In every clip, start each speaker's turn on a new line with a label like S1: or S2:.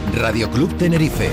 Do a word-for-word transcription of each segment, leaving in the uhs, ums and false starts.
S1: Radio Club Tenerife.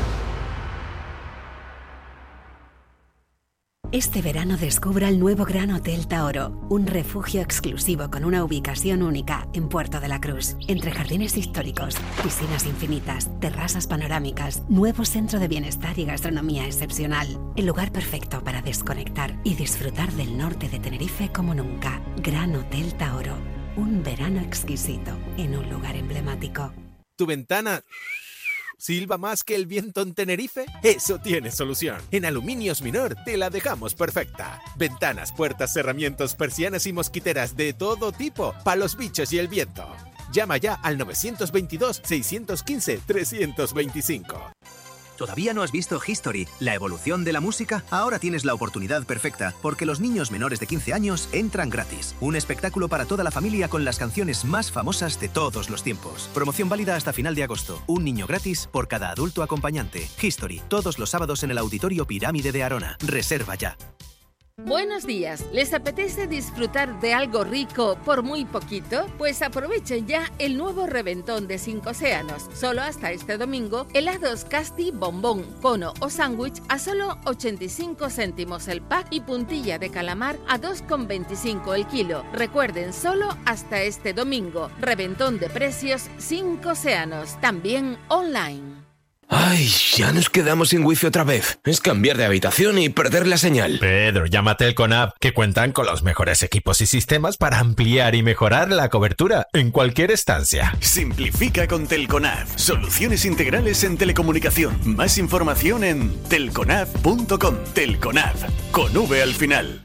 S2: Este verano descubra el nuevo Gran Hotel Taoro, un refugio exclusivo con una ubicación única en Puerto de la Cruz, entre jardines históricos, piscinas infinitas, terrazas panorámicas, nuevo centro de bienestar y gastronomía excepcional. El lugar perfecto para desconectar y disfrutar del norte de Tenerife como nunca. Gran Hotel Taoro, un verano exquisito en un lugar emblemático.
S3: ¿Tu ventana silba más que el viento en Tenerife? Eso tiene solución. En Aluminios Minor te la dejamos perfecta. Ventanas, puertas, cerramientos, persianas y mosquiteras de todo tipo, para los bichos y el viento. Llama ya al nueve dos dos, seis uno cinco, tres dos cinco.
S4: ¿Todavía no has visto History, la evolución de la música? Ahora tienes la oportunidad perfecta, porque los niños menores de quince años entran gratis. Un espectáculo para toda la familia con las canciones más famosas de todos los tiempos. Promoción válida hasta final de agosto. Un niño gratis por cada adulto acompañante. History, todos los sábados en el Auditorio Pirámide de Arona. Reserva ya.
S5: Buenos días, ¿les apetece disfrutar de algo rico por muy poquito? Pues aprovechen ya el nuevo reventón de Cinco Océanos. Solo hasta este domingo, helados Casti, bombón, cono o sándwich a solo ochenta y cinco céntimos el pack y puntilla de calamar a dos con veinticinco el kilo. Recuerden, solo hasta este domingo, reventón de precios Cinco Océanos, también online.
S6: Ay, ya nos quedamos sin wifi otra vez. Es cambiar de habitación y perder la señal.
S7: Pedro, llama a Telconab, que cuentan con los mejores equipos y sistemas para ampliar y mejorar la cobertura en cualquier estancia.
S8: Simplifica con Telconab. Soluciones integrales en telecomunicación. Más información en telconab punto com. Telconab, con V al final.